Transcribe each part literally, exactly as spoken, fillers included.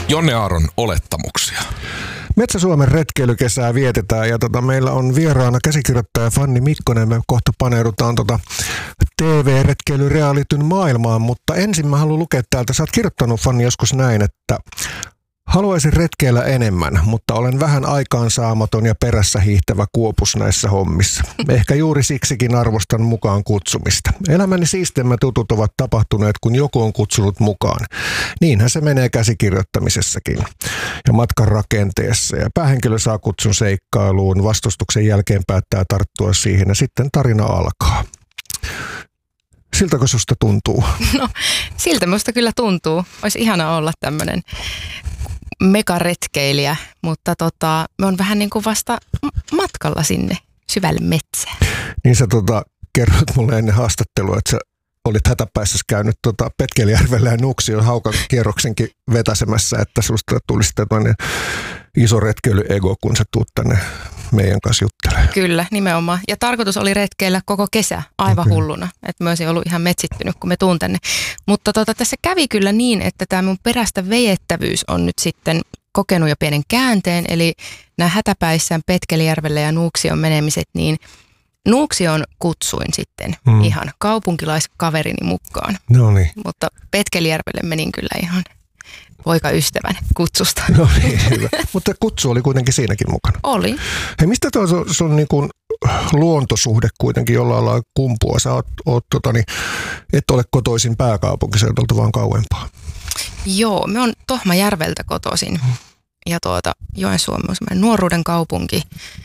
Jonne Aaron olettamuksia. Metsä-Suomen retkeilykesää vietetään ja tota, meillä on vieraana käsikirjoittaja Fanni Mikkonen. Me kohta paneudutaan tota T V-retkeilyrealityn maailmaan, mutta ensin mä haluan lukea täältä. Sä oot kirjoittanut, Fanni, joskus näin, että haluaisin retkeillä enemmän, mutta olen vähän aikaansaamaton ja perässä hiihtävä kuopus näissä hommissa. Ehkä juuri siksikin arvostan mukaan kutsumista. Elämäni siisteimmät jutut ovat tapahtuneet, kun joku on kutsunut mukaan. Niinhän se menee käsikirjoittamisessakin ja matkan rakenteessa. Ja päähenkilö saa kutsun seikkailuun, vastustuksen jälkeen päättää tarttua siihen ja sitten tarina alkaa. Siltäkö susta tuntuu? No, siltä musta kyllä tuntuu. Olisi ihana olla tämmöinen megaretkeilijä, mutta tota, me on vähän niin kuin vasta matkalla sinne syvälle metsään. Niin sä tota, kerroit mulle ennen haastattelua, että sä olit hätäpäissä käynyt tota Petkelijärvellä ja Nuuksion haukan kierroksenkin vetäsemässä, että susta tuli sitten tämmöinen iso retkeilyego, kun sä tuut tänne meidän kanssa juttelemaan. Kyllä, nimenomaan. Ja tarkoitus oli retkeillä koko kesä aivan okay. hulluna. Että mä olisin ollut ihan metsittynyt, kun me tuun tänne. Mutta tota, tässä kävi kyllä niin, että tämä mun perästä vejettävyys on nyt sitten kokenut jo pienen käänteen. Eli nämä hätäpäissään Petkelijärvelle ja Nuuksion menemiset, niin Nuuksion kutsuin sitten mm. ihan kaupunkilaiskaverini mukaan. No niin. Mutta Petkelijärvelle menin kyllä ihan poikaystävän kutsusta. No niin, hyvä. Mutta kutsu oli kuitenkin siinäkin mukana. Oli. Hei, mistä tuo sun, sun niin kuin luontosuhde kuitenkin jollain lailla kumpua? Sä oot, oot tota, niin, et ole kotoisin pääkaupunkiseudulta, vaan kauempaa. Joo, me on Tohmajärveltä kotoisin. Ja tuota, Joensuu on semmoinen nuoruuden kaupunki.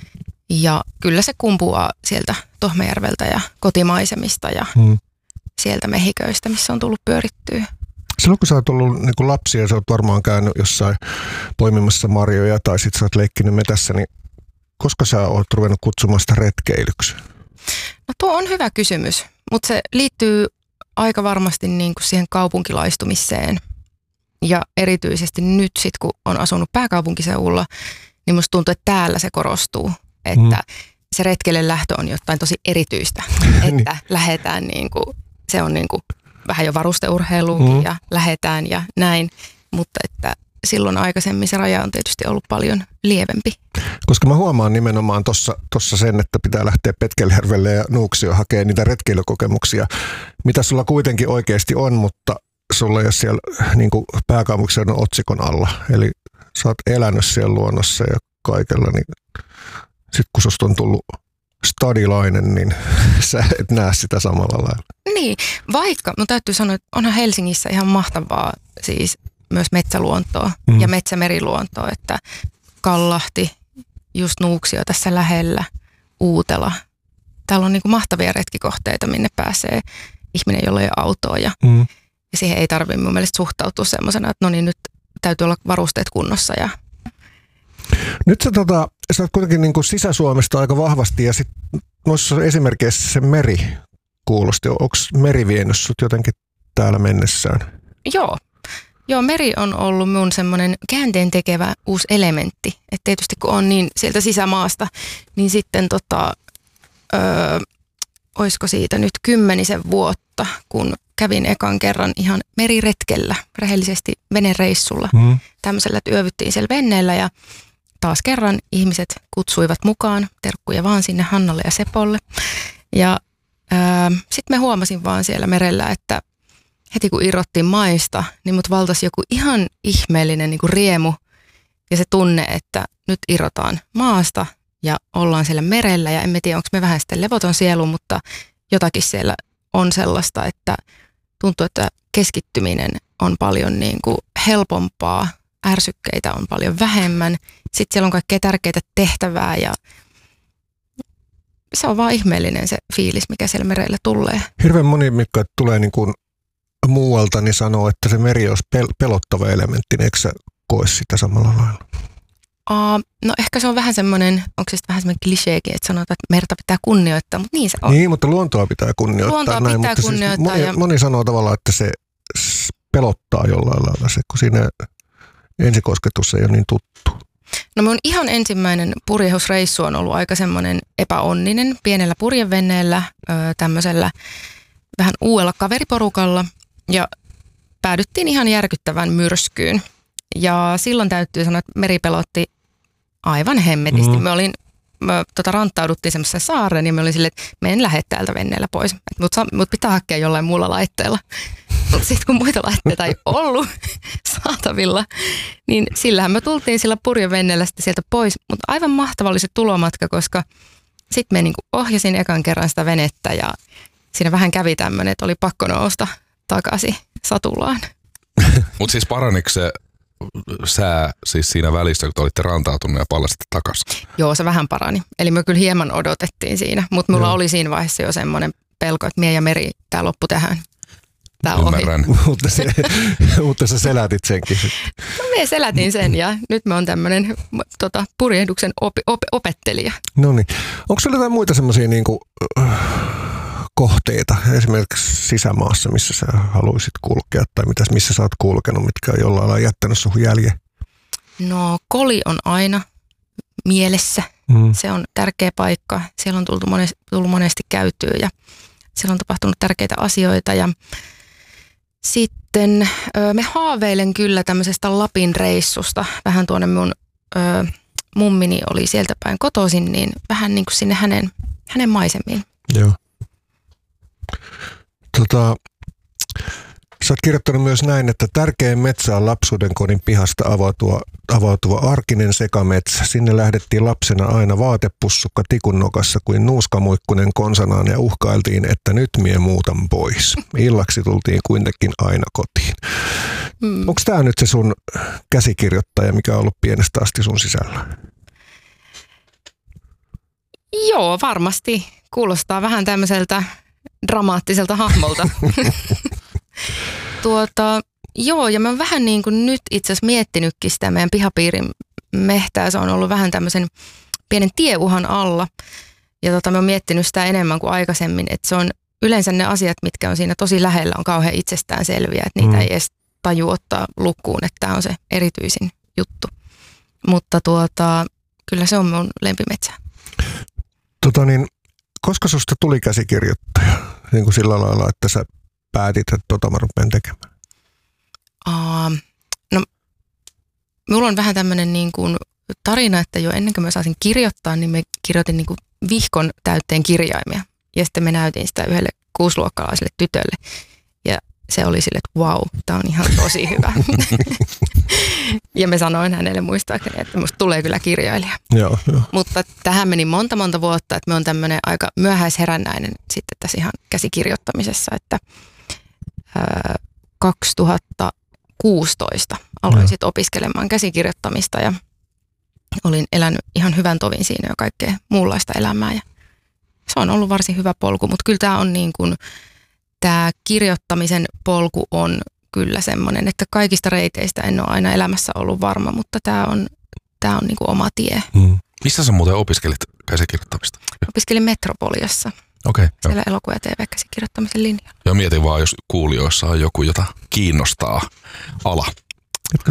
Ja kyllä se kumpuaa sieltä Tohmajärveltä ja kotimaisemista ja hmm. sieltä mehiköistä, missä on tullut pyörittyä. Silloin kun sä oot ollut niin kuin lapsi ja sä oot varmaan käynyt jossain poimimassa marjoja tai sit sä oot leikkinyt metässä, niin koska sä oot ruvennut kutsumaan sitä retkeilyksi? No tuo on hyvä kysymys, mutta se liittyy aika varmasti niin kuin siihen kaupunkilaistumiseen. Ja erityisesti nyt sit kun on asunut pääkaupunkiseudulla, niin musta tuntuu, että täällä se korostuu, että hmm. se retkeille lähtö on jotain tosi erityistä, että lähdetään niin kuin, se on niin kuin vähän jo varusteurheiluunkin mm. ja lähetään ja näin, mutta että silloin aikaisemmin se raja on tietysti ollut paljon lievempi. Koska mä huomaan nimenomaan tossa, tossa sen, että pitää lähteä Petkelijärvelle ja Nuuksioon hakemaan niitä retkeilykokemuksia, mitä sulla kuitenkin oikeasti on, mutta sulla ei ole siellä niin kuin pääkaupunkiseudun otsikon alla. Eli sä oot elänyt siellä luonnossa ja kaikella, niin sit kun susta on tullut stadilainen, niin sä et näe sitä samalla lailla. Niin, vaikka mun täytyy sanoa, että onhan Helsingissä ihan mahtavaa siis myös metsäluontoa mm. ja metsämeriluontoa, että Kallahti, just Nuuksio tässä lähellä, Uutela. Täällä on niin kuin mahtavia retkikohteita, minne pääsee ihminen, jolla ei ole autoa ja, mm. ja siihen ei tarvitse mun mielestä suhtautua semmoisena, että no niin, nyt täytyy olla varusteet kunnossa. Ja nyt sä, tota, sä oot kuitenkin niin kuin Sisä-Suomesta aika vahvasti ja sitten noissa esimerkkeissä se meri kuulosti. Onko meri vienyt sut jotenkin täällä mennessään? Joo. Joo, meri on ollut mun semmoinen käänteen tekevä uusi elementti. Että tietysti kun on niin sieltä sisämaasta, niin sitten tota, öö, olisiko siitä nyt kymmenisen vuotta, kun kävin ekan kerran ihan meriretkellä, rehellisesti venereissulla. Mm. Tämmöisellä, että yövyttiin siellä venneellä ja taas kerran ihmiset kutsuivat mukaan, terkkuja vaan sinne Hannalle ja Sepolle. Ja sitten me huomasin vaan siellä merellä, että heti kun irrottiin maista, niin mut valtasi joku ihan ihmeellinen niin kuin riemu ja se tunne, että nyt irrotaan maasta ja ollaan siellä merellä. Ja en tiedä, onko me vähän sitten levoton sielu, mutta jotakin siellä on sellaista, että tuntuu, että keskittyminen on paljon niin kuin helpompaa, ärsykkeitä on paljon vähemmän. Sitten siellä on kaikkea tärkeää tehtävää ja se on vaan ihmeellinen se fiilis, mikä siellä merellä tulee. Hirveän moni, mikä tulee niin kuin muualta, niin sanoo, että se meri olisi pel- pelottava elementti. Eikö sä koe sitä samalla lailla? Uh, no ehkä se on vähän semmoinen, onko se vähän semmoinen kliseekin, että sanotaan, että merta pitää kunnioittaa, mutta niin se on. Niin, mutta luontoa pitää kunnioittaa. Luontoa näin, pitää mutta kunnioittaa. Siis moni, ja moni sanoo tavallaan, että se pelottaa jollain lailla se, kun siinä ensikosketus ei ole niin tuttu. No mun ihan ensimmäinen purjehusreissu on ollut aika semmoinen epäonninen, pienellä purjeveneellä, tämmöisellä vähän uudella kaveriporukalla ja päädyttiin ihan järkyttävän myrskyyn. Ja silloin täytyy sanoa, että meri pelotti aivan hemmetisti. Mm. Me olin, me, tota, ranttauduttiin semmoisen saareen ja me olin silleen, että me en lähde täältä veneellä pois. Mutta mut pitää hakea jollain muulla laitteella. Mutta sitten kun muita laitteita ei ollut saatavilla, niin sillähän me tultiin sillä purjeveneellä sitten sieltä pois. Mutta aivan mahtava oli se tulomatka, koska sitten me niinku ohjasin ekan kerran sitä venettä ja siinä vähän kävi tämmöinen, että oli pakko nousta takaisin satulaan. Mutta siis paraniko se sää siis siinä välissä, kun te olitte rantautunut ja palasitte takaisin? Joo, se vähän parani. Eli me kyllä hieman odotettiin siinä, mutta mulla Joo. oli siinä vaiheessa jo semmoinen pelko, että mie ja meri, tää loppu tähän. Tää Ymmärrän. ohi. mutta, se, mutta sä selätit senkin. No me selätin sen ja nyt mä oon tämmöinen tota, purjehduksen op, op, opettelija. No niin. Onko sulla jotain muita semmoisia niinku, äh, kohteita, esimerkiksi sisämaassa, missä sä haluaisit kulkea tai mitäs, missä sä oot kulkenut, mitkä on jollain lailla jättänyt suhun jäljen? No Koli on aina mielessä. Mm. Se on tärkeä paikka. Siellä on tullut monesti, tullut monesti käytyä ja siellä on tapahtunut tärkeitä asioita ja sitten ö, me haaveilen kyllä tämmöisestä Lapin reissusta. Vähän tuonne mun ö, mummini oli sieltä päin kotoisin, niin vähän niin kuin sinne hänen, hänen maisemiin. Joo. Tota, sä oot kirjoittanut myös näin, että tärkein metsä on lapsuuden kodin pihasta avautuva, avautuva arkinen sekametsä. Sinne lähdettiin lapsena aina vaatepussukka tikun nokassa kuin nuuskamuikkunen konsanaan ja uhkailtiin, että nyt mie muutan pois. Illaksi tultiin kuitenkin aina kotiin. Mm. Onko tämä nyt se sun käsikirjoittaja, mikä on ollut pienestä asti sun sisällä? Joo, varmasti. Kuulostaa vähän tämmöiseltä dramaattiselta hahmolta. tuota, joo, ja mä oon vähän niin kuin nyt itse asiassa miettinytkin sitä meidän pihapiirin mehtää. Se on ollut vähän tämmöisen pienen tieuhan alla. Ja tota, mä oon miettinyt sitä enemmän kuin aikaisemmin, että se on yleensä ne asiat, mitkä on siinä tosi lähellä, on kauhean itsestäänselviä, että niitä mm. ei edes taju ottaa lukuun, että tämä on se erityisin juttu. Mutta tuota, kyllä se on mun lempimetsä. Tota niin, koska susta tuli käsikirjoittaja? Niin kuin sillä lailla, että sä päätit, että tota mä rupean tekemään. Uh, no, mulla on vähän tämmöinen niin kuin tarina, että jo ennen kuin mä saisin kirjoittaa, niin mä kirjoitin niin kuin vihkon täytteen kirjaimia. Ja sitten me näytin sitä yhdelle kuusiluokkalaiselle tytölle. Ja se oli sille, että vau, tää on ihan tosi hyvä. Ja mä sanoin hänelle muistaakseni, että musta tulee kyllä kirjailija. Joo, jo. Mutta tähän meni monta monta vuotta, että me on tämmöinen aika myöhäisherännäinen sitten tässä ihan käsikirjoittamisessa, että ää, kaksituhattakuusitoista aloin sitten opiskelemaan käsikirjoittamista ja olin elänyt ihan hyvän tovin siinä jo kaikkea muunlaista elämää ja se on ollut varsin hyvä polku, mutta kyllä tämä on niin kuin, tämä kirjoittamisen polku on kyllä semmoinen, että kaikista reiteistä en ole aina elämässä ollut varma, mutta tämä on, tämä on niin kuin oma tie. Mm. Missä sä muuten opiskelit käsikirjoittamista? Opiskelin Metropoliassa. Okei. Okay, siellä elokuva- ja T V-käsikirjoittamisen linjalla. Ja mietin vaan, jos kuulijoissa on joku, jota kiinnostaa ala.